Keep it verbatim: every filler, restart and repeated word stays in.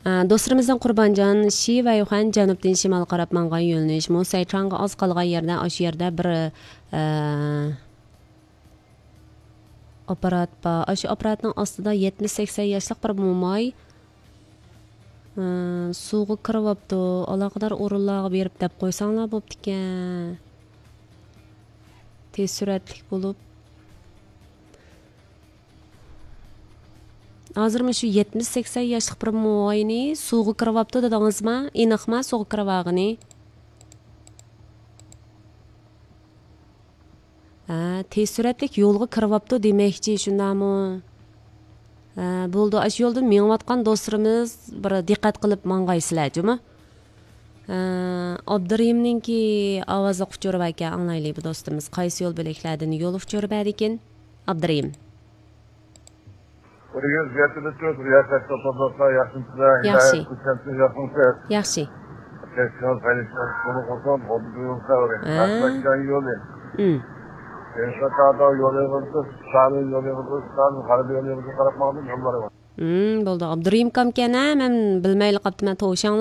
Do'stlarimizdan Qurbonjon Shi va Yuhan janubdan shimol qarab mangan yo'linish. Musaychanga oz qolgan yerda, o'sha yerda bir apparat bor. O'sha apparatning ostida yetmish sakson yoshlik bir mo'moy suvga kiryapti. Aloqador o'rinlarga berib deb qo'ysanglar bo'pti ekan. Tez suratlik bo'lib. Hozirmi shu yetmish sakson yoshlik bir mo'moyni suvga kiryapti dedingizmi? Aniqmi suvga kiryapgini? Ha, tez suratlik yo'lga kiryapti demakchi, shundami? Ha, bo'ldi. Ash yo'lda menayotgan do'stlarimiz bir diqqat qilib mang'aysizlarmi? Ha, Abdurimninki ovozi quchurib ekan, anglaylik bu do'stimiz. Qaysi yo'l bo'laklardan yo'l quchurib ekan? Abdurim. Yaxshi. Yaxshi. Hmm. Hmm, bo'ldi. Abdurim kam kana, men bilmayli qaptiman, to'shang